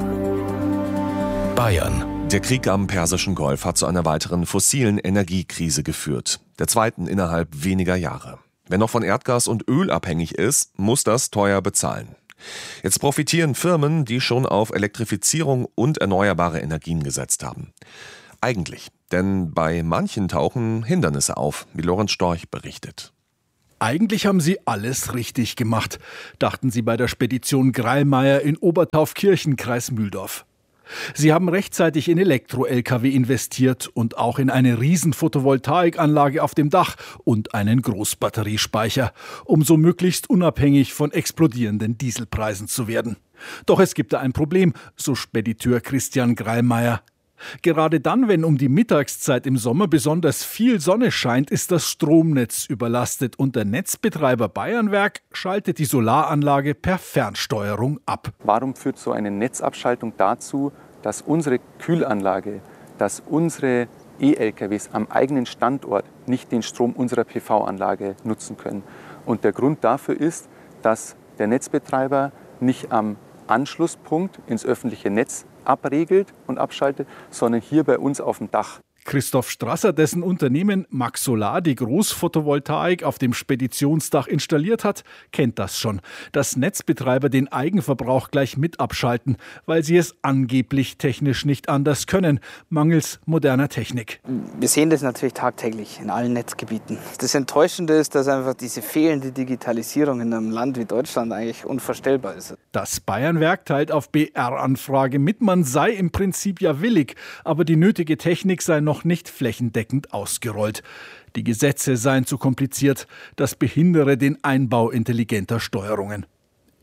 Bayern. Der Krieg am Persischen Golf hat zu einer weiteren fossilen Energiekrise geführt. Der zweiten innerhalb weniger Jahre. Wer noch von Erdgas und Öl abhängig ist, muss das teuer bezahlen. Jetzt profitieren Firmen, die schon auf Elektrifizierung und erneuerbare Energien gesetzt haben. Eigentlich, denn bei manchen tauchen Hindernisse auf, wie Lorenz Storch berichtet. Eigentlich haben sie alles richtig gemacht, dachten sie bei der Spedition Greilmeier in Obertaufkirchen, Kreis Mühldorf. Sie haben rechtzeitig in Elektro-L K W investiert und auch in eine riesen Photovoltaikanlage auf dem Dach und einen Großbatteriespeicher, um so möglichst unabhängig von explodierenden Dieselpreisen zu werden. Doch es gibt da ein Problem, so Spediteur Christian Greilmeier. Gerade dann, wenn um die Mittagszeit im Sommer besonders viel Sonne scheint, ist das Stromnetz überlastet und der Netzbetreiber Bayernwerk schaltet die Solaranlage per Fernsteuerung ab. Warum führt so eine Netzabschaltung dazu, dass unsere Kühlanlage, dass unsere E-L K Ws am eigenen Standort nicht den Strom unserer P V-Anlage nutzen können? Und der Grund dafür ist, dass der Netzbetreiber nicht am Anschlusspunkt ins öffentliche Netz abregelt und abschaltet, sondern hier bei uns auf dem Dach. Christoph Strasser, dessen Unternehmen Max Solar die Großphotovoltaik auf dem Speditionsdach installiert hat, kennt das schon, dass Netzbetreiber den Eigenverbrauch gleich mit abschalten, weil sie es angeblich technisch nicht anders können, mangels moderner Technik. Wir sehen das natürlich tagtäglich in allen Netzgebieten. Das Enttäuschende ist, dass einfach diese fehlende Digitalisierung in einem Land wie Deutschland eigentlich unvorstellbar ist. Das Bayernwerk teilt auf B R-Anfrage mit, man sei im Prinzip ja willig, aber die nötige Technik sei noch nicht flächendeckend ausgerollt. Die Gesetze seien zu kompliziert, das behindere den Einbau intelligenter Steuerungen.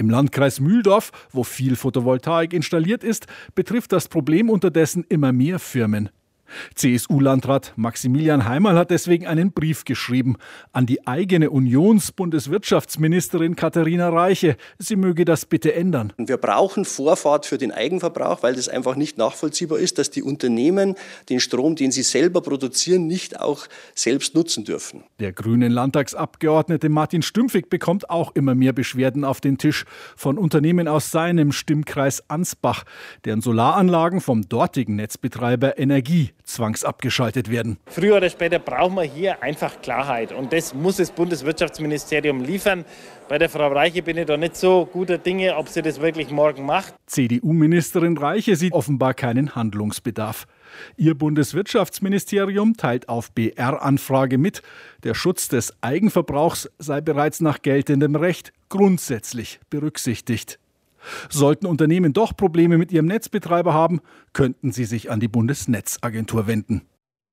Im Landkreis Mühldorf, wo viel Photovoltaik installiert ist, betrifft das Problem unterdessen immer mehr Firmen. C S U-Landrat Maximilian Heimerl hat deswegen einen Brief geschrieben an die eigene Unions-Bundeswirtschaftsministerin Katharina Reiche. Sie möge das bitte ändern. Wir brauchen Vorfahrt für den Eigenverbrauch, weil das einfach nicht nachvollziehbar ist, dass die Unternehmen den Strom, den sie selber produzieren, nicht auch selbst nutzen dürfen. Der grünen Landtagsabgeordnete Martin Stümpfig bekommt auch immer mehr Beschwerden auf den Tisch von Unternehmen aus seinem Stimmkreis Ansbach, deren Solaranlagen vom dortigen Netzbetreiber Energie zwangsabgeschaltet werden. Früher oder später brauchen wir hier einfach Klarheit und das muss das Bundeswirtschaftsministerium liefern. Bei der Frau Reiche bin ich da nicht so guter Dinge, ob sie das wirklich morgen macht. C D U-Ministerin Reiche sieht offenbar keinen Handlungsbedarf. Ihr Bundeswirtschaftsministerium teilt auf B R-Anfrage mit, der Schutz des Eigenverbrauchs sei bereits nach geltendem Recht grundsätzlich berücksichtigt. Sollten Unternehmen doch Probleme mit ihrem Netzbetreiber haben, könnten sie sich an die Bundesnetzagentur wenden.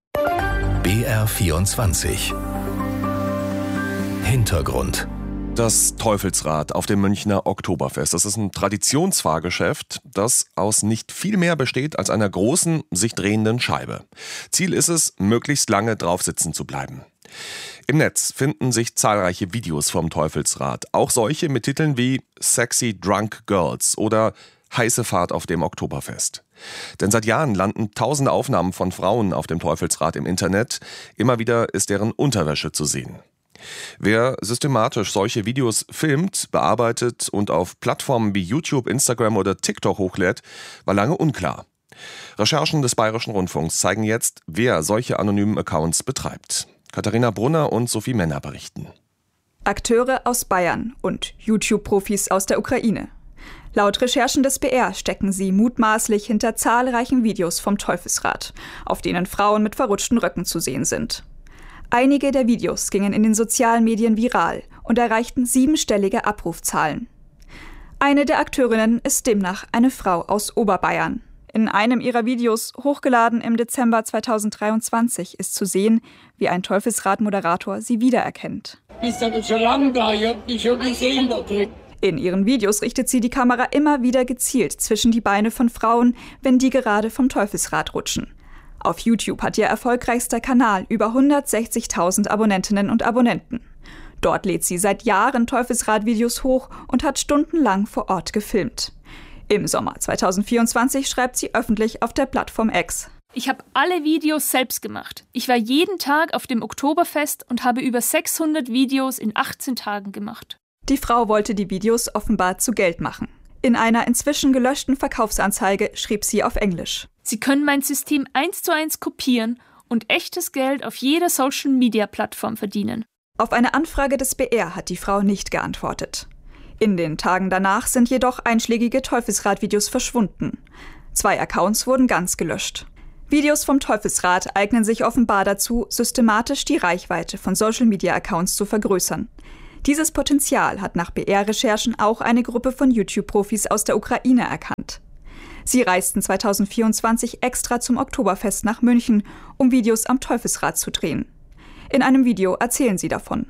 B R vierundzwanzig Hintergrund. Das Teufelsrad auf dem Münchner Oktoberfest. Das ist ein Traditionsfahrgeschäft, das aus nicht viel mehr besteht als einer großen, sich drehenden Scheibe. Ziel ist es, möglichst lange drauf sitzen zu bleiben. Im Netz finden sich zahlreiche Videos vom Teufelsrad, auch solche mit Titeln wie Sexy Drunk Girls oder Heiße Fahrt auf dem Oktoberfest. Denn seit Jahren landen tausende Aufnahmen von Frauen auf dem Teufelsrad im Internet. Immer wieder ist deren Unterwäsche zu sehen. Wer systematisch solche Videos filmt, bearbeitet und auf Plattformen wie YouTube, Instagram oder TikTok hochlädt, war lange unklar. Recherchen des Bayerischen Rundfunks zeigen jetzt, wer solche anonymen Accounts betreibt. Katharina Brunner und Sophie Männer berichten. Akteure aus Bayern und YouTube-Profis aus der Ukraine. Laut Recherchen des B R stecken sie mutmaßlich hinter zahlreichen Videos vom Teufelsrad, auf denen Frauen mit verrutschten Röcken zu sehen sind. Einige der Videos gingen in den sozialen Medien viral und erreichten siebenstellige Abrufzahlen. Eine der Akteurinnen ist demnach eine Frau aus Oberbayern. In einem ihrer Videos, hochgeladen im Dezember zweitausenddreiundzwanzig, ist zu sehen, wie ein Teufelsrad-Moderator sie wiedererkennt. Bist du schon lange da? Ich hab dich schon gesehen da drin. In ihren Videos richtet sie die Kamera immer wieder gezielt zwischen die Beine von Frauen, wenn die gerade vom Teufelsrad rutschen. Auf YouTube hat ihr erfolgreichster Kanal über hundertsechzigtausend Abonnentinnen und Abonnenten. Dort lädt sie seit Jahren Teufelsrad-Videos hoch und hat stundenlang vor Ort gefilmt. Im Sommer zweitausendvierundzwanzig schreibt sie öffentlich auf der Plattform X: Ich habe alle Videos selbst gemacht. Ich war jeden Tag auf dem Oktoberfest und habe über sechshundert Videos in achtzehn Tagen gemacht. Die Frau wollte die Videos offenbar zu Geld machen. In einer inzwischen gelöschten Verkaufsanzeige schrieb sie auf Englisch: Sie können mein System eins zu eins kopieren und echtes Geld auf jeder Social-Media-Plattform verdienen. Auf eine Anfrage des B R hat die Frau nicht geantwortet. In den Tagen danach sind jedoch einschlägige Teufelsrad-Videos verschwunden. Zwei Accounts wurden ganz gelöscht. Videos vom Teufelsrad eignen sich offenbar dazu, systematisch die Reichweite von Social-Media-Accounts zu vergrößern. Dieses Potenzial hat nach B R-Recherchen auch eine Gruppe von YouTube-Profis aus der Ukraine erkannt. Sie reisten zweitausendvierundzwanzig extra zum Oktoberfest nach München, um Videos am Teufelsrad zu drehen. In einem Video erzählen sie davon.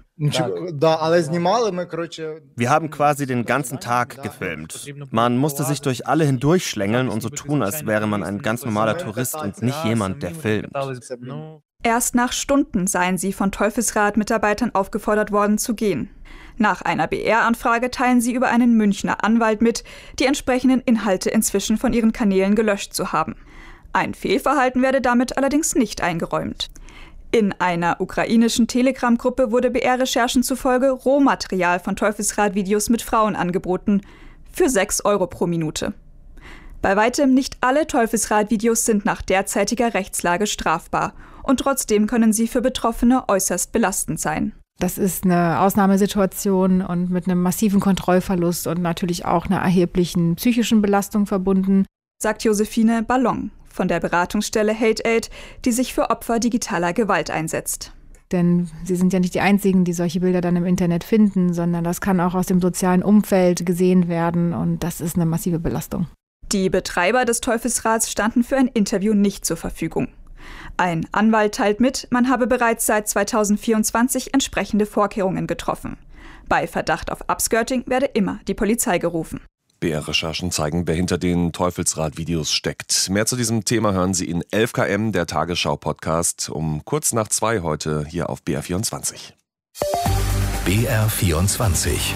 Wir haben quasi den ganzen Tag gefilmt. Man musste sich durch alle hindurchschlängeln und so tun, als wäre man ein ganz normaler Tourist und nicht jemand, der filmt. Erst nach Stunden seien sie von Teufelsrad-Mitarbeitern aufgefordert worden zu gehen. Nach einer B R-Anfrage teilen sie über einen Münchner Anwalt mit, die entsprechenden Inhalte inzwischen von ihren Kanälen gelöscht zu haben. Ein Fehlverhalten werde damit allerdings nicht eingeräumt. In einer ukrainischen Telegram-Gruppe wurde B R-Recherchen zufolge Rohmaterial von Teufelsrad-Videos mit Frauen angeboten, für sechs Euro pro Minute. Bei weitem nicht alle Teufelsrad-Videos sind nach derzeitiger Rechtslage strafbar und trotzdem können sie für Betroffene äußerst belastend sein. Das ist eine Ausnahmesituation und mit einem massiven Kontrollverlust und natürlich auch einer erheblichen psychischen Belastung verbunden, sagt Josephine Ballon von der Beratungsstelle Hate Aid, die sich für Opfer digitaler Gewalt einsetzt. Denn sie sind ja nicht die Einzigen, die solche Bilder dann im Internet finden, sondern das kann auch aus dem sozialen Umfeld gesehen werden und das ist eine massive Belastung. Die Betreiber des Teufelsrads standen für ein Interview nicht zur Verfügung. Ein Anwalt teilt mit, man habe bereits seit zweitausendvierundzwanzig entsprechende Vorkehrungen getroffen. Bei Verdacht auf Upskirting werde immer die Polizei gerufen. B R-Recherchen zeigen, wer hinter den Teufelsrad-Videos steckt. Mehr zu diesem Thema hören Sie in elf Kilometer, der Tagesschau-Podcast, um kurz nach zwei heute hier auf B R vierundzwanzig. B R vierundzwanzig.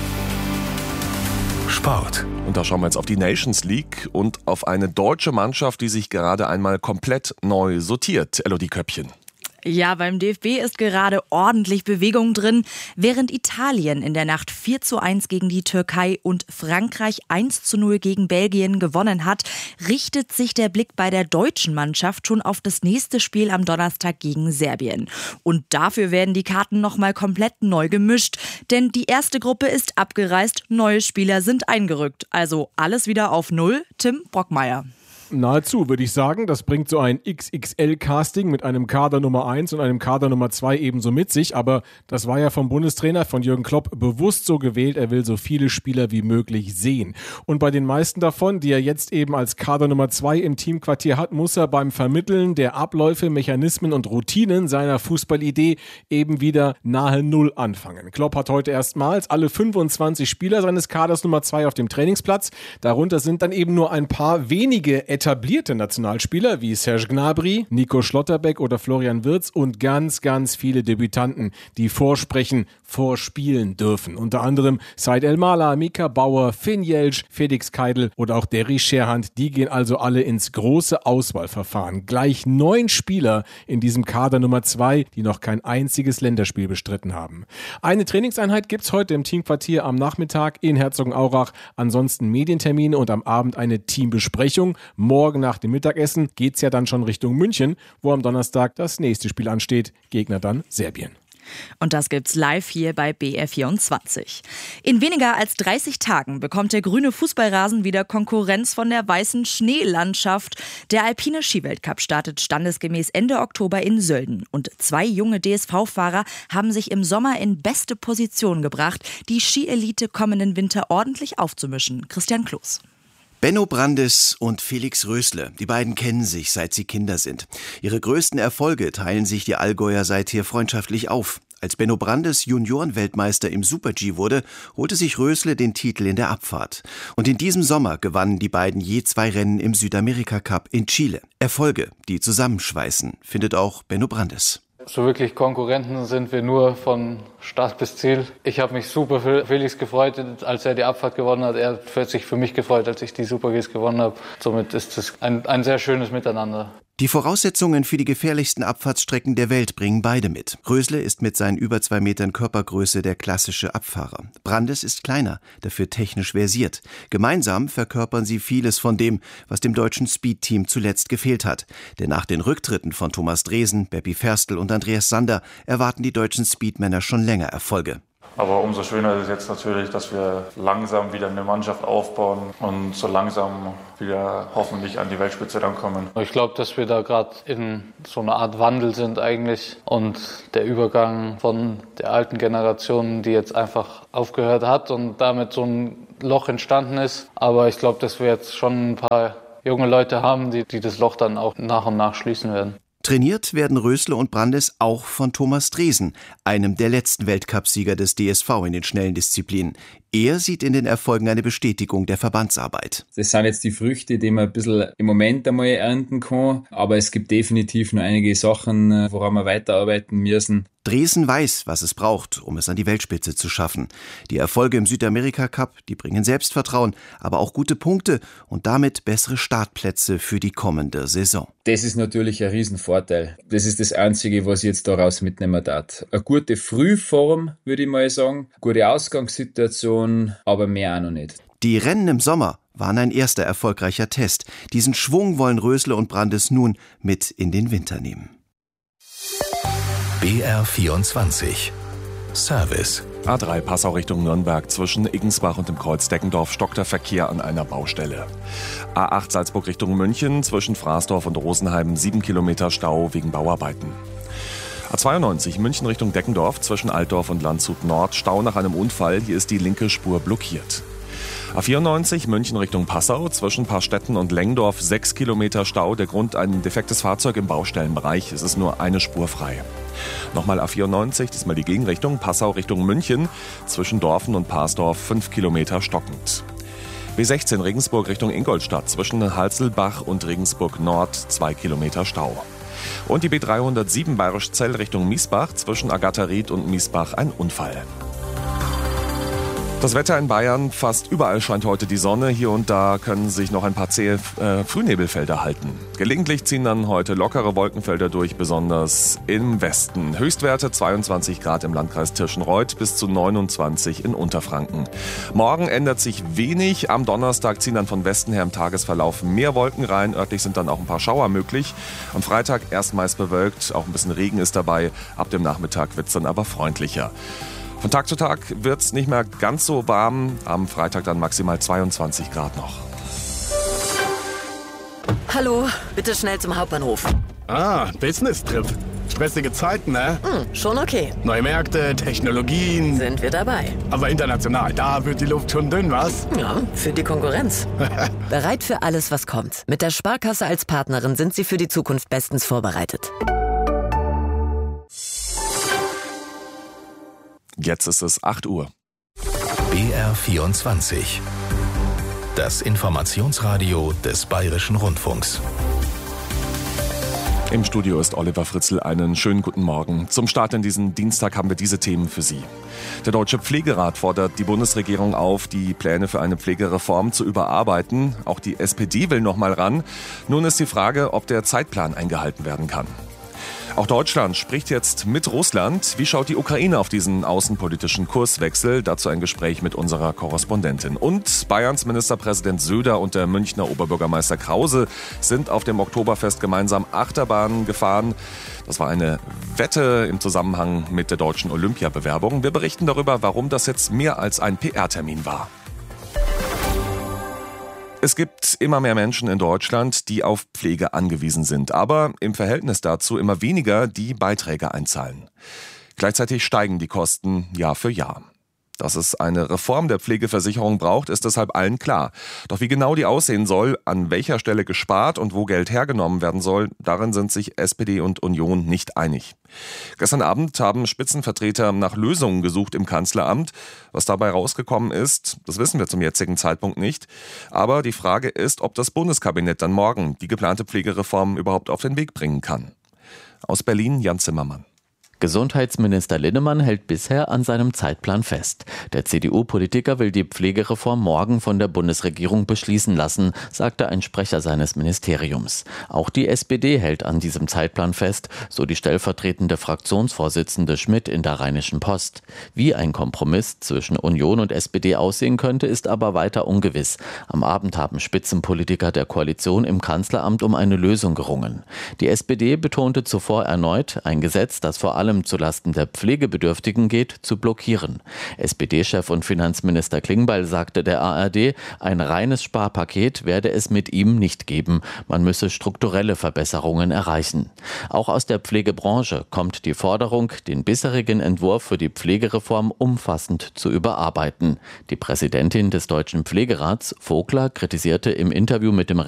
Sport. Und da schauen wir jetzt auf die Nations League und auf eine deutsche Mannschaft, die sich gerade einmal komplett neu sortiert. Elodie Köppchen. Ja, beim D F B ist gerade ordentlich Bewegung drin. Während Italien in der Nacht vier zu eins gegen die Türkei und Frankreich eins zu null gegen Belgien gewonnen hat, richtet sich der Blick bei der deutschen Mannschaft schon auf das nächste Spiel am Donnerstag gegen Serbien. Und dafür werden die Karten nochmal komplett neu gemischt. Denn die erste Gruppe ist abgereist, neue Spieler sind eingerückt. Also alles wieder auf Null. Tim Brockmeier. Nahezu, würde ich sagen. Das bringt so ein X X L-Casting mit einem Kader Nummer eins und einem Kader Nummer zwei ebenso mit sich. Aber das war ja vom Bundestrainer, von Jürgen Klopp, bewusst so gewählt. Er will so viele Spieler wie möglich sehen. Und bei den meisten davon, die er jetzt eben als Kader Nummer zwei im Teamquartier hat, muss er beim Vermitteln der Abläufe, Mechanismen und Routinen seiner Fußballidee eben wieder nahe Null anfangen. Klopp hat heute erstmals alle fünfundzwanzig Spieler seines Kaders Nummer zwei auf dem Trainingsplatz. Darunter sind dann eben nur ein paar wenige etablierte Nationalspieler wie Serge Gnabry, Nico Schlotterbeck oder Florian Wirtz und ganz, ganz viele Debütanten, die vorsprechen, vorspielen dürfen. Unter anderem Said El-Mala, Mika Bauer, Finn Jelsch, Felix Keidl oder auch Derry Scherhand. Die gehen also alle ins große Auswahlverfahren. Gleich neun Spieler in diesem Kader Nummer zwei, die noch kein einziges Länderspiel bestritten haben. Eine Trainingseinheit gibt's heute im Teamquartier am Nachmittag in Herzogenaurach. Ansonsten Medientermine und am Abend eine Teambesprechung. Morgen nach dem Mittagessen geht's ja dann schon Richtung München, wo am Donnerstag das nächste Spiel ansteht. Gegner dann Serbien. Und das gibt's live hier bei B R vierundzwanzig. In weniger als dreißig Tagen bekommt der grüne Fußballrasen wieder Konkurrenz von der weißen Schneelandschaft. Der Alpine Skiweltcup startet standesgemäß Ende Oktober in Sölden. Und zwei junge D S V-Fahrer haben sich im Sommer in beste Position gebracht, die Skielite kommenden Winter ordentlich aufzumischen. Christian Kloß. Benno Brandes und Felix Rösle, die beiden kennen sich, seit sie Kinder sind. Ihre größten Erfolge teilen sich die Allgäuer seither freundschaftlich auf. Als Benno Brandes Juniorenweltmeister im Super-G wurde, holte sich Rösle den Titel in der Abfahrt. Und in diesem Sommer gewannen die beiden je zwei Rennen im Südamerika-Cup in Chile. Erfolge, die zusammenschweißen, findet auch Benno Brandes. So wirklich Konkurrenten sind wir nur von Start bis Ziel. Ich habe mich super für Felix gefreut, als er die Abfahrt gewonnen hat. Er hat sich für mich gefreut, als ich die Super-Gs gewonnen habe. Somit ist es ein, ein sehr schönes Miteinander. Die Voraussetzungen für die gefährlichsten Abfahrtsstrecken der Welt bringen beide mit. Rösle ist mit seinen über zwei Metern Körpergröße der klassische Abfahrer. Brandes ist kleiner, dafür technisch versiert. Gemeinsam verkörpern sie vieles von dem, was dem deutschen Speed-Team zuletzt gefehlt hat. Denn nach den Rücktritten von Thomas Dresen, Beppi Ferstl und Andreas Sander erwarten die deutschen Speedmänner schon länger Erfolge. Aber umso schöner ist es jetzt natürlich, dass wir langsam wieder eine Mannschaft aufbauen und so langsam wieder hoffentlich an die Weltspitze dann kommen. Ich glaube, dass wir da gerade in so einer Art Wandel sind eigentlich und der Übergang von der alten Generation, die jetzt einfach aufgehört hat und damit so ein Loch entstanden ist. Aber ich glaube, dass wir jetzt schon ein paar junge Leute haben, die, die das Loch dann auch nach und nach schließen werden. Trainiert werden Rösle und Brandes auch von Thomas Dresen, einem der letzten Weltcupsieger des D S V in den schnellen Disziplinen. Er sieht in den Erfolgen eine Bestätigung der Verbandsarbeit. Das sind jetzt die Früchte, die man ein bisschen im Moment einmal ernten kann. Aber es gibt definitiv noch einige Sachen, woran wir weiterarbeiten müssen. Dresen weiß, was es braucht, um es an die Weltspitze zu schaffen. Die Erfolge im Südamerika-Cup, die bringen Selbstvertrauen, aber auch gute Punkte und damit bessere Startplätze für die kommende Saison. Das ist natürlich ein Riesenvorteil. Das ist das Einzige, was ich jetzt daraus mitnehmen darf. Eine gute Frühform, würde ich mal sagen. Gute Ausgangssituation, aber mehr auch noch nicht. Die Rennen im Sommer waren ein erster erfolgreicher Test. Diesen Schwung wollen Rösle und Brandes nun mit in den Winter nehmen. B R vierundzwanzig. Service. A drei Passau Richtung Nürnberg. Zwischen Iggensbach und dem Kreuz Deckendorf stockt der Verkehr an einer Baustelle. A acht Salzburg Richtung München. Zwischen Fraßdorf und Rosenheim sieben Kilometer Stau wegen Bauarbeiten. A zweiundneunzig München Richtung Deckendorf. Zwischen Altdorf und Landshut Nord. Stau nach einem Unfall. Hier ist die linke Spur blockiert. A vierundneunzig München Richtung Passau. Zwischen Parstetten und Lengdorf sechs Kilometer Stau. Der Grund ein defektes Fahrzeug im Baustellenbereich. Es ist nur eine Spur frei. Nochmal A vierundneunzig, diesmal die Gegenrichtung, Passau Richtung München, zwischen Dorfen und Parsdorf fünf Kilometer stockend. B sechzehn Regensburg Richtung Ingolstadt, zwischen Halselbach und Regensburg Nord zwei Kilometer Stau. Und die B dreihundertsieben Bayerischzell Richtung Miesbach, zwischen Agatharied und Miesbach ein Unfall. Das Wetter in Bayern, fast überall scheint heute die Sonne. Hier und da können sich noch ein paar zähe äh, Frühnebelfelder halten. Gelegentlich ziehen dann heute lockere Wolkenfelder durch, besonders im Westen. Höchstwerte zweiundzwanzig Grad im Landkreis Tirschenreuth bis zu neunundzwanzig in Unterfranken. Morgen ändert sich wenig. Am Donnerstag ziehen dann von Westen her im Tagesverlauf mehr Wolken rein. Örtlich sind dann auch ein paar Schauer möglich. Am Freitag erst meist bewölkt, auch ein bisschen Regen ist dabei. Ab dem Nachmittag wird es dann aber freundlicher. Von Tag zu Tag wird es nicht mehr ganz so warm. Am Freitag dann maximal zweiundzwanzig Grad noch. Hallo, bitte schnell zum Hauptbahnhof. Ah, Business-Trip. Stressige Zeiten, ne? Hm, schon okay. Neue Märkte, Technologien. Sind wir dabei. Aber international, da wird die Luft schon dünn, was? Ja, für die Konkurrenz. Bereit für alles, was kommt. Mit der Sparkasse als Partnerin sind Sie für die Zukunft bestens vorbereitet. Jetzt ist es acht Uhr. B R vierundzwanzig. Das Informationsradio des Bayerischen Rundfunks. Im Studio ist Oliver Fritzl. Einen schönen guten Morgen. Zum Start in diesen Dienstag haben wir diese Themen für Sie. Der Deutsche Pflegerat fordert die Bundesregierung auf, die Pläne für eine Pflegereform zu überarbeiten. Auch die S P D will noch mal ran. Nun ist die Frage, ob der Zeitplan eingehalten werden kann. Auch Deutschland spricht jetzt mit Russland. Wie schaut die Ukraine auf diesen außenpolitischen Kurswechsel? Dazu ein Gespräch mit unserer Korrespondentin. Und Bayerns Ministerpräsident Söder und der Münchner Oberbürgermeister Krause sind auf dem Oktoberfest gemeinsam Achterbahn gefahren. Das war eine Wette im Zusammenhang mit der deutschen Olympiabewerbung. Wir berichten darüber, warum das jetzt mehr als ein P R-Termin war. Es gibt immer mehr Menschen in Deutschland, die auf Pflege angewiesen sind, aber im Verhältnis dazu immer weniger, die Beiträge einzahlen. Gleichzeitig steigen die Kosten Jahr für Jahr. Dass es eine Reform der Pflegeversicherung braucht, ist deshalb allen klar. Doch wie genau die aussehen soll, an welcher Stelle gespart und wo Geld hergenommen werden soll, darin sind sich S P D und Union nicht einig. Gestern Abend haben Spitzenvertreter nach Lösungen gesucht im Kanzleramt. Was dabei rausgekommen ist, das wissen wir zum jetzigen Zeitpunkt nicht. Aber die Frage ist, ob das Bundeskabinett dann morgen die geplante Pflegereform überhaupt auf den Weg bringen kann. Aus Berlin, Jan Zimmermann. Gesundheitsminister Linnemann hält bisher an seinem Zeitplan fest. Der C D U-Politiker will die Pflegereform morgen von der Bundesregierung beschließen lassen, sagte ein Sprecher seines Ministeriums. Auch die S P D hält an diesem Zeitplan fest, so die stellvertretende Fraktionsvorsitzende Schmidt in der Rheinischen Post. Wie ein Kompromiss zwischen Union und S P D aussehen könnte, ist aber weiter ungewiss. Am Abend haben Spitzenpolitiker der Koalition im Kanzleramt um eine Lösung gerungen. Die S P D betonte zuvor erneut, ein Gesetz, das vor allem zulasten der Pflegebedürftigen geht, zu blockieren. S P D-Chef und Finanzminister Klingbeil sagte der A R D, ein reines Sparpaket werde es mit ihm nicht geben. Man müsse strukturelle Verbesserungen erreichen. Auch aus der Pflegebranche kommt die Forderung, den bisherigen Entwurf für die Pflegereform umfassend zu überarbeiten. Die Präsidentin des Deutschen Pflegerats, Vogler, kritisierte im Interview mit dem